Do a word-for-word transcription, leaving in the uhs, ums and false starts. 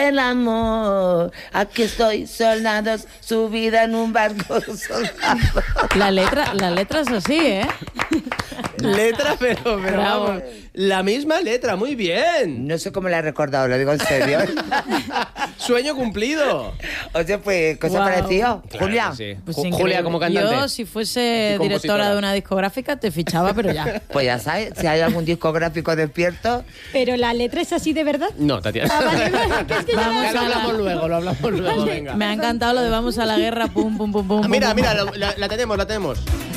el amor. Aquí estoy, soldados, subida en un barco soldado. La letra, la letra es así, ¿eh? Letra, pero, pero Bravo. vamos, la misma letra, muy bien. No sé cómo la he recordado, lo digo en serio. Sueño cumplido. O sea, pues, ¿qué os ha Wow. parecido? Claro Julia. que sí. Pues Ju- increíble. Julia como cantante. Yo, si fuese Y compositora. directora de una discográfica, te fichaba, pero ya. Pues ya sabes, si hay algún discográfico despierto, Pero la letra es así de verdad. No, Tatiana. Ah, vale, vale, que es que ya Vamos Ya lo a la- hablamos luego, lo hablamos luego, venga. Me ha encantado lo de vamos a la guerra, pum, pum, pum, pum. Ah, pum, mira, pum. mira, lo- la, la tenemos, la tenemos.